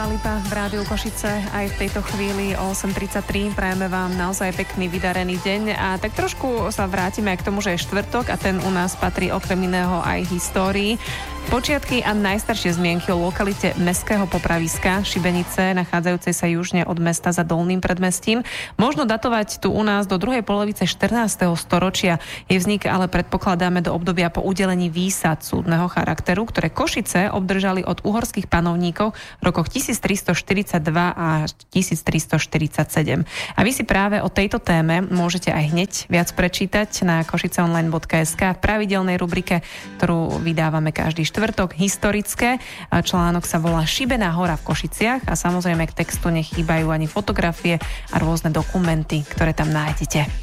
Dua Lipa v Rádiu Košice aj v tejto chvíli o 8:33. Prajeme vám naozaj pekný, vydarený deň a tak trošku sa vrátime k tomu, že je štvrtok a ten u nás patrí okrem iného aj histórii. Počiatky a najstaršie zmienky o lokalite mestského popraviska Šibenice, nachádzajúcej sa južne od mesta za Dolným predmestím, možno datovať tu u nás do druhej polovice 14. storočia. Jej vznik ale predpokladáme do obdobia po udelení výsad súdneho charakteru, ktoré Košice obdržali od uhorských panovníkov v rokoch 1342 a 1347. A vy si práve o tejto téme môžete aj hneď viac prečítať na košiceonline.sk v pravidelnej rubrike, ktorú vydávame každý štvrtok, historické. Článok sa volá Šibená hora v Košiciach a samozrejme k textu nechýbajú ani fotografie a rôzne dokumenty, ktoré tam nájdete.